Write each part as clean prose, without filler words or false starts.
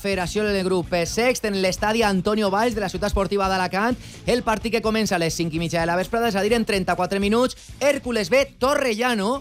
federació en el grup sext en l'estadi Antonio Valls de la ciutat esportiva d'Alacant. El partit que comença a les 5:30 de la vesprada, és a dir, en 34 minuts. Hércules B, Torrellano.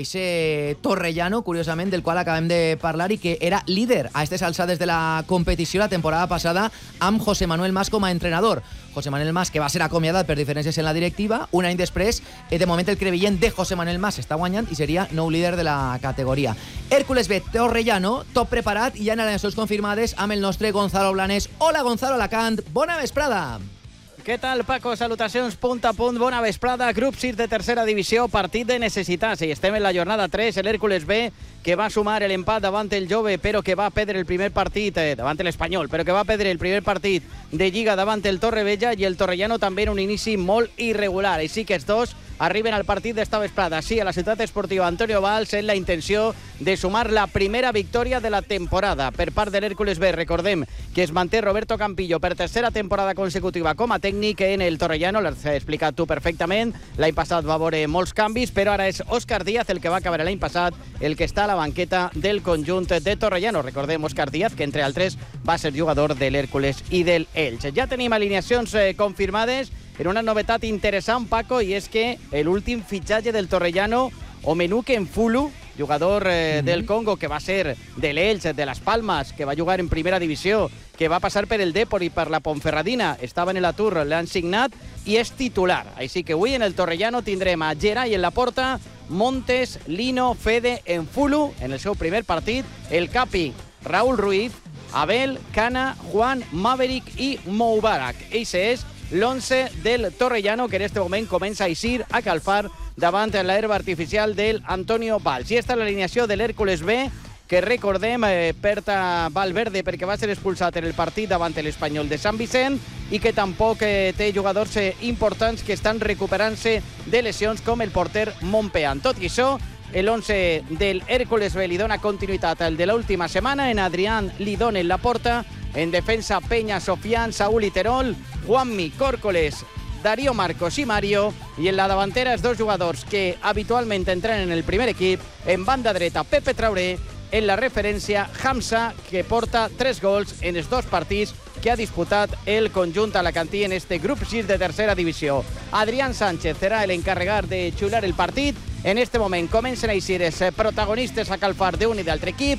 Ese Torrellano, curiosament, del qual acabem de parlar i que era líder a aquestes alçades de la competició la temporada passada amb José Manuel Mas com a entrenador. José Manuel Mas, que va ser acomiadat per diferències en la directiva. Un any després, de moment el crevillent de José Manuel Mas està guanyant i seria nou líder de la categoria. Hércules B, Torrellano, tot preparat i ja en alineacions confirmades amb el nostre Gonzalo Blanes. Hola, Gonzalo Alacant, bona vesprada. Què tal, Paco? Salutacions, punt a punt, bona vesprada. Grup 6 de tercera divisió, partit de necessitats. I estem en la jornada 3, l'Hèrcules B, que va sumar l'empat davant el Jove, però que va perdre el primer partit, davant l'Espanyol, però que va perdre el primer partit de Lliga davant el Torrevella, i el Torrellano també en un inici molt irregular. Així que els dos arriben al partit d'esta vesprada. Sí, a la ciutat esportiva Antonio Valls, en la intenció de sumar la primera victòria de la temporada. Per part de l'Hèrcules B, recordem que es manté Roberto Campillo per tercera temporada consecutiva com a tècnic en el Torrellano. L'has explicat tu perfectament. L'any passat va veure molts canvis, però ara és Òscar Díaz, el que va acabar l'any passat, el que està a la banqueta del conjunt de Torrellano. Recordem Òscar Díaz, que entre altres va ser jugador de l'Hèrcules i del Elx. Ja tenim alineacions confirmades en una novetat interessant, Paco, i és que l'últim fitxatge del Torrellano, Omenuke Mfulu, jugador del Congo, que va ser de l'Elx, de les Palmes, que va jugar en primera divisió, que va passar per el Depor i per la Ponferradina, estava en l'atur, l'han signat i és titular. Així que avui en el Torrellano tindrem a Geray en la porta, Montes, Lino, Fede, Mfulu en el seu primer partit, el Capi, Raúl Ruiz, Abel, Cana, Juan, Maverick i Moubarak. Eixe és l'11 del Torrellano, que en este moment comença a eixir a calfar davant l'herba artificial del Antonio Valls. I esta és l'alineació de l'Hèrcules B, que recordem, perta Valverde perquè va ser expulsat en el partit davant l'Espanyol de Sant Vicent i que tampoc té jugadors importants que estan recuperant-se de lesions com el porter Montpean. Tot i això, l'11 del Hèrcules B li dona continuïtat al de l'última setmana, en Adrián Lidón en la porta, en defensa Peña, Sofián, Saúl i Terol, Juanmi, Córcoles, Darío Marcos i Mario, i en la davantera els dos jugadors que habitualment entren en el primer equip, en banda dreta Pepe Traoré, en la referència Hamza, que porta 3 gols en els dos partits que ha disputat el conjunt alacantí en este grup 6 de tercera divisió. Adrián Sánchez serà l'encarregat de xular el partit. En este moment comencen a eixir els protagonistes a calfar d'un i d'altre equip.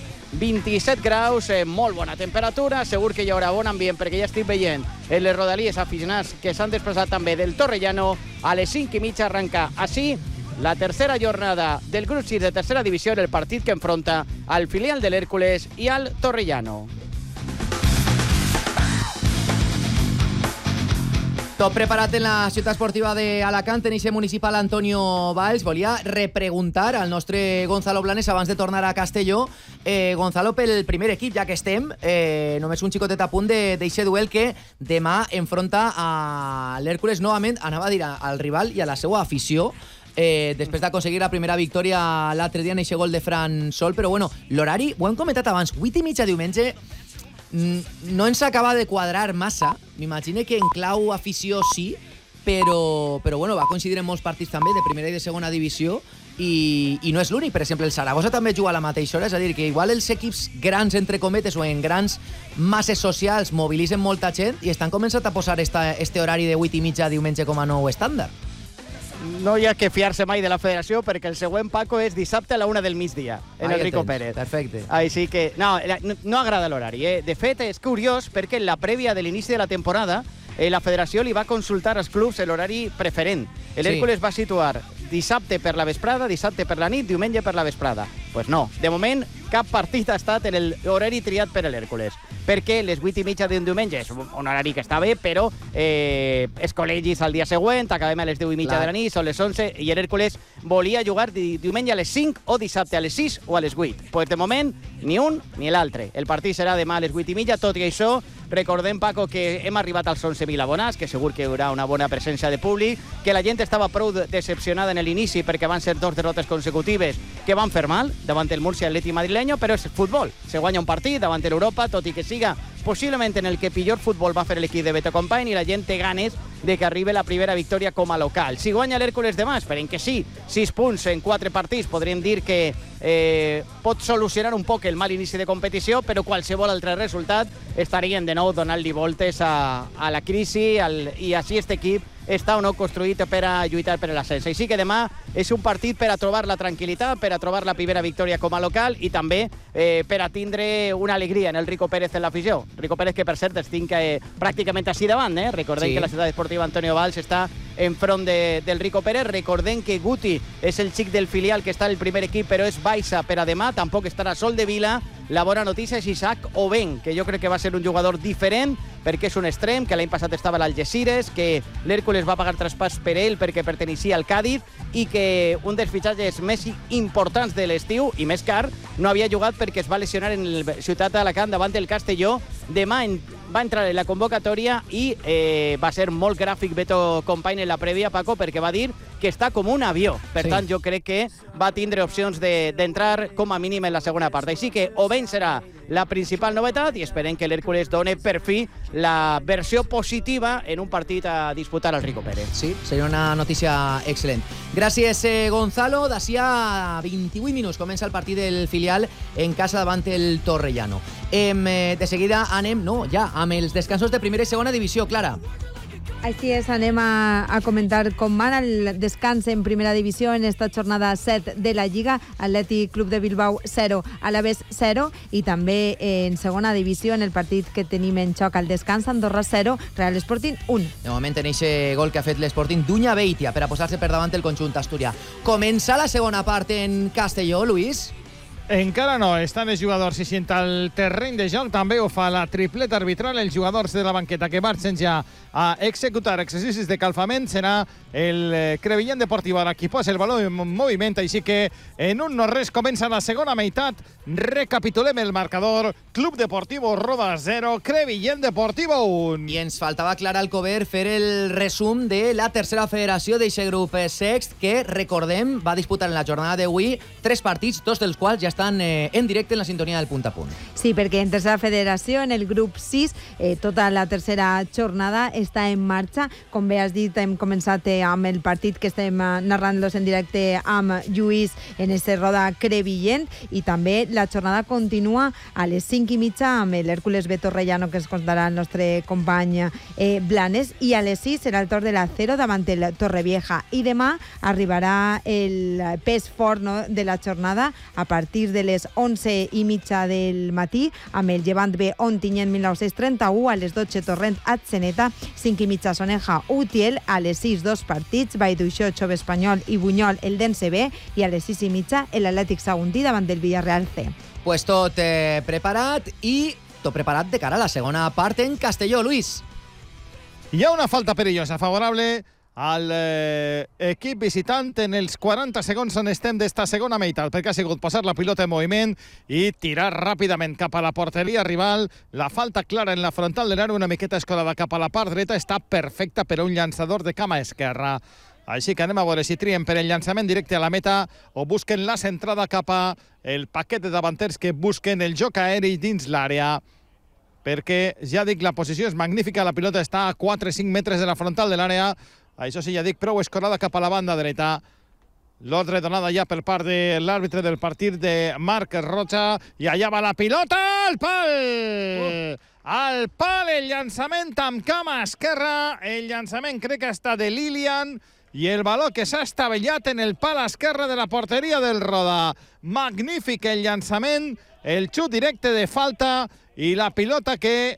27 graus, molt bona temperatura, segur que hi haurà bon ambient perquè ja estic veient en les rodalies aficionats que s'han desplaçat també del Torrellano. A les 5:30 arrenca així la tercera jornada del grup 6 de tercera divisió, en el partit que enfronta al filial de l'Hèrcules i al Torrellano. Tot preparat en la ciutat esportiva d'Alacant, en eixe municipal Antonio Valls. Volia repreguntar al nostre Gonzalo Blanes abans de tornar a Castelló. Gonzalo, pel primer equip, ja que estem, només un xicotet a punt d'eixe duel que demà enfronta a l'Hèrcules novament, anava a dir al rival i a la seva afició, després d'aconseguir la primera victòria l'altre dia en eixe gol de Fran Sol. Però bueno, l'horari, ho hem comentat abans, 8:30 diumenge, no ens acaba de quadrar massa. M'imagino que en clau afició sí, però bueno, va coincidir en molts partits també de primera i de segona divisió i no és l'únic. Per exemple, el Saragossa també juga a la mateixa hora, és a dir, que igual els equips grans, entre cometes, o en grans masses socials mobilitzen molta gent i estan començant a posar este horari de 8:30 diumenge com a nou estàndard. No hi ha que fiar-se mai de la federació perquè el següent, Paco, és dissabte a la 1 del migdia en el Rico Pérez. Perfecte. Així que no agrada l'horari. De fet, és curiós perquè en la prèvia de l'inici de la temporada la federació li va consultar als clubs l'horari preferent. L'Hèrcules va situar dissabte per la vesprada, dissabte per la nit, diumenge per la vesprada. Pues no, de moment cap partit ha estat en l'horari triat per l'Hèrcules, perquè les 8:30 d'un diumenge és un horari que està bé, però els col·legis al dia següent, acabem a les 10:30 de la nit, són les 11, i l'Hèrcules volia jugar diumenge a les 5 o dissabte a les 6 o a les 8. Pues de moment, ni un ni l'altre. El partit serà demà a les 8:30, tot i això, recordem, Paco, que hem arribat als 11.000 abonats, que segur que hi haurà una bona presència de públic, que la gent estava prou decepcionada en l'inici perquè van ser 2 derrotes consecutives que van fer mal davant el Murcia Atleti madrileño, però és futbol. Se guanya un partit davant l'Europa, tot i que siga possiblement en el que pitjor futbol va fer l'equip de Beto Company, i la gent té ganes de que arribi la primera victòria com a local. Si guanya l'Hèrcules demà, esperem que sí, 6 punts en 4 partits, podríem dir que pot solucionar un poc el mal inici de competició, però qualsevol altre resultat estarien de nou donant-li voltes a la crisi i així este equip està o no construït per a lluitar per l'ascens. Així que demà és un partit per a trobar la tranquil·litat, per a trobar la primera victòria com a local i també per a tindre una alegria en el Rico Pérez en l'afició. Rico Pérez que, per cert, es tinc pràcticament així davant. Recordem que la ciutat esportiva Antonio Valls està enfront del Rico Pérez. Recordem que Guti és el xic del filial que està en el primer equip, però és baixa per a demà. Tampoc estarà Sol de Vila. La bona notícia és Isaac Oben, que jo crec que va ser un jugador diferent perquè és un extrem, que l'any passat estava a l'Algesires, que l'Hèrcules va pagar traspàs per ell perquè perteneixia al Cádiz i que un dels fitxatges més importants de l'estiu i més car no havia jugat perquè es va lesionar en el Ciutat d'Alacant davant del Castelló. Demà va entrar en la convocatòria i va ser molt gràfic Beto Company en la prèvia, Paco, perquè va dir que està com un avió. Per tant, jo crec que va tindre opcions d'entrar com a mínim en la segona part. Així que Oben serà la principal novetat i esperem que l'Hèrcules doni per fi la versió positiva en un partit a disputar al Rico Pérez. Sí, seria una notícia excel·lent. Gràcies, Gonzalo. D'ací a 28 minuts comença el partit del filial en casa davant el Torrellano. De seguida anem, amb els descansos de primera i segona divisió, Clara. Així és, anem a comentar com van el descans en primera divisió en esta jornada 7 de la Lliga. Atlètic Club de Bilbao 0, Alavés 0, i també en segona divisió en el partit que tenim en xoc al descans, Andorra 0, Real Sporting 1. De moment en aquest gol que ha fet l'Sporting d'Unya Beitia per a posar-se per davant el conjunt asturià. Comença la segona part en Castelló, Luis? Encara no, estan els jugadors eixint al terreny de joc, també ho fa la tripleta arbitral, els jugadors de la banqueta que marxen ja a executar exercicis de calfament. Serà el Crevillent Deportiu ara qui posa el baló en moviment, així que en un no res comença la segona meitat. Recapitulem el marcador: Club Deportivo Roda 0, Crevillent Deportivo 1. I ens faltava, Clara Alcover, fer el resum de la tercera federació d'eixe grup sext que, recordem, va disputar en la jornada d'avui 3 partits, 2 dels quals ja estan en directe en la sintonia del Punt a Punt. Sí, perquè en tercera federació, en el grup 6, tota la tercera jornada està en marxa. Com bé has dit, hem començat amb el partit que estem narrant-los en directe amb Lluís en este Roda Crevillent, i també la jornada continua a les 5:30 amb l'Hèrcules B Torrellano, que es contarà el nostre company Blanes, i a les 6 serà el torn de la 0 davant el Torrevieja. I demà arribarà el pes fort de la jornada a partir de les 11:30 del matí amb el Llevant B Ontinyent 1931, a les 12 Torrent Atzeneta, 5:30 Soneja Utiel, a les 6 2 partits, Vallduixó, Xove Espanyol i Bunyol el Dense B, i a les 6:30 l'Atlètic Saguntí davant del Villarreal C. Pues tot preparat, i tot preparat de cara a la segona part en Castelló, Luis. Hi ha una falta perillosa favorable al equip visitant en els 40 segons on estem d'esta segona meitat, perquè ha sigut posar la pilota en moviment i tirar ràpidament cap a la porteria rival. La falta clara en la frontal de l'àrea, una miqueta escolada cap a la part dreta, està perfecta per a un llançador de cama esquerra. Així que anem a veure si trien per el llançament directe a la meta o busquen la centrada cap a el paquet de davanters que busquen el joc aeri dins l'àrea. Perquè, ja dic, la posició és magnífica, la pilota està a 4-5 metres de la frontal de l'àrea. Això sí, ja dic, prou escorada cap a la banda dreta. L'ordre donada ja per part de l'àrbitre del partit de Marc Rocha, i allà va la pilota al pal! Al pal, el llançament amb cama esquerra, el llançament crec que està de Lilian, i el baló que s'ha estavellat en el pal esquerre de la porteria del Roda. Magnífic el llançament, el xut directe de falta, i la pilota que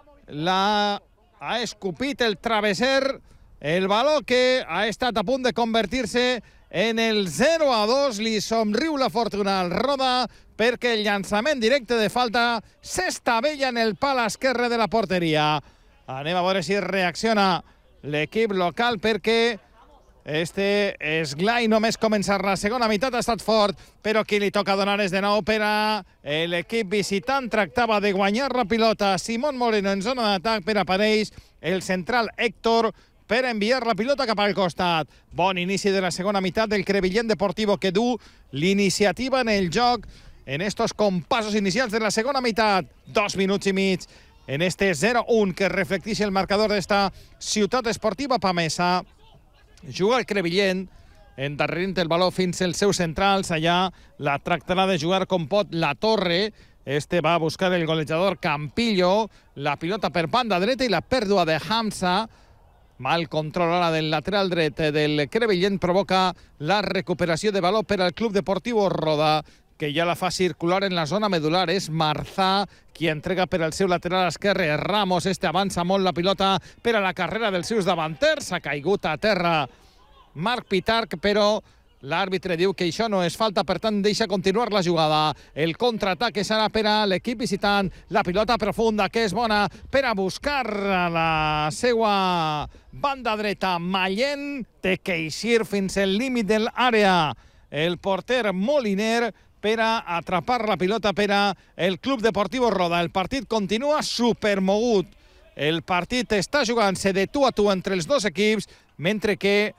la ha escupit el travesser, el baló que ha estat a punt de convertir-se en el 0-2. Li somriu la fortuna al Roda perquè el llançament directe de falta s'estavella en el pal esquerre de la porteria. Anem a veure si reacciona l'equip local, perquè este esglai només començar la segona meitat ha estat fort, però qui li toca donar és de nou per a l'equip visitant. Tractava de guanyar la pilota Simón Moreno en zona d'atac, per apareix el central Héctor per enviar la pilota cap al costat. Bon inici de la segona meitat del Crevillent Deportivo, que du l'iniciativa en el joc en estos compassos inicials de la segona meitat. 2 minuts i mig en este 0-1 que reflecteix el marcador d'esta ciutat esportiva pamesa. Juga el Crevillent endarrerint el baló fins als seus centrals. Allà la tractarà de jugar com pot la Torre. Este va a buscar el golejador Campillo. La pilota per banda dreta i la pèrdua de Hamza. Mal control ara del lateral dret del Crevillent provoca la recuperació de baló per al Club Deportivo Roda, que ja la fa circular en la zona medular. És Marzà qui entrega per al seu lateral esquerre. Ramos, avança molt la pilota per a la carrera dels seus davanters. Ha caigut a terra Marc Pitarch, però l'àrbitre diu que això no és falta, per tant deixa continuar la jugada. El contraataque serà per a l'equip visitant. La pilota profunda, que és bona per a buscar la seva banda dreta. Mallén té que eixir fins al límit de l'àrea. El porter Moliner per a atrapar la pilota per a el Club Deportivo Roda. El partit continua supermogut. El partit està jugant-se de tu a tu entre els dos equips, mentre que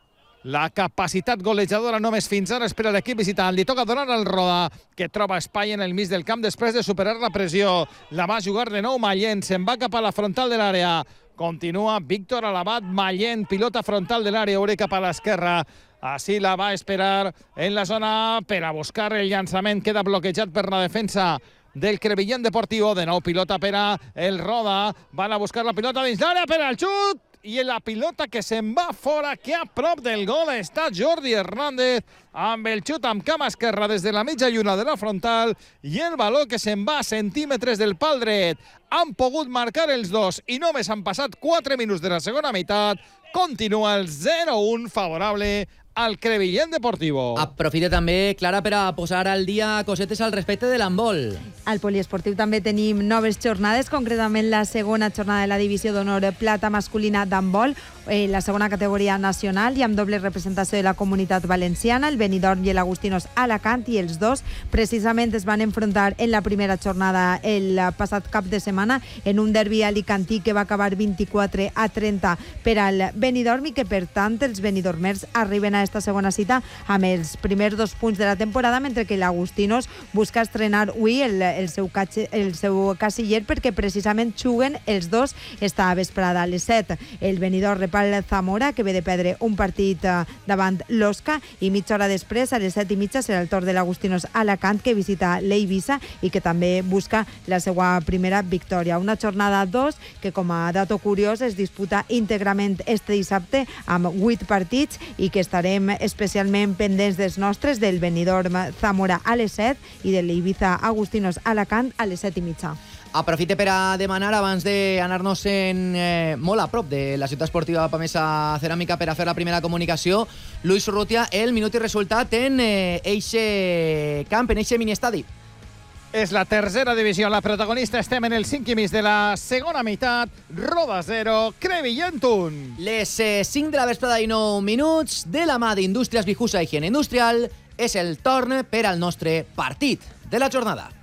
la capacitat golejadora només fins ara és per a l'equip visitant. Li toca donar al Roda, que troba espai en el mig del camp després de superar la pressió. La va jugar de nou Mallén, se'n va cap a la frontal de l'àrea. Continua Víctor Alabat. Mallén, pilota frontal de l'àrea, obre cap a l'esquerra. Així la va esperar en la zona per a buscar el llançament. Queda bloquejat per la defensa del Crevillent Deportivo. De nou pilota per a el Roda. Van a buscar la pilota dins l'àrea per al xut. I la pilota que se'n va fora, que a prop del gol està Jordi Hernández, amb el xut amb cama esquerra des de la mitja lluna de la frontal, i el baló que se'n va a centímetres del pal dret. Han pogut marcar els dos i només han passat 4 minuts de la segona meitat. Continua el 0-1 favorable al Crevillent Deportivo. Aprofita també, Clara, per a posar al dia cosetes al respecte de l'handbol. Al poliesportiu també tenim noves jornades, concretament la segona jornada de la divisió d'honor plata masculina d'handbol, la segona categoria nacional, i amb doble representació de la comunitat valenciana, el Benidorm i l'Agustinos Alacant, i els dos precisament es van enfrontar en la primera jornada el passat cap de setmana en un derbi alicantí que va acabar 24-30 per al Benidorm, i que per tant els benidormers arriben a esta segona cita amb els primers 2 punts de la temporada, mentre que l'Agustinos busca estrenar avui el seu casiller, perquè precisament juguen els dos esta vesprada a les 7. El Benidorm rep el Zamora, que ve de perdre un partit davant l'Osca, i mitja hora després, a les 7:30, serà el torn de l'Agustinos Alacant, que visita l'Eivissa i que també busca la seva primera victòria. Una jornada 2 que, com a dato curiós, es disputa íntegrament este dissabte amb 8 partits, i que estarem especialment pendents dels nostres, del Benidorm Zamora a les 7 i de l'Eivissa Agustinos Alacant a les 7:30. Aprofite per a demanar, abans d'anar-nos molt a prop de la ciutat esportiva Pamesa Ceràmica, per a fer la primera comunicació, Luis Urrutia, el minut i resultat en eixe camp, en eixe miniestadi. És la tercera divisió, la protagonista. Estem en el 5 i mig de la segona meitat. Roda 0, Crevillent 1. Les 5 de la vesprada i 9 minuts, de la mà d'Indústries Vijusa Higiene Industrial, és el torn per al nostre partit de la jornada.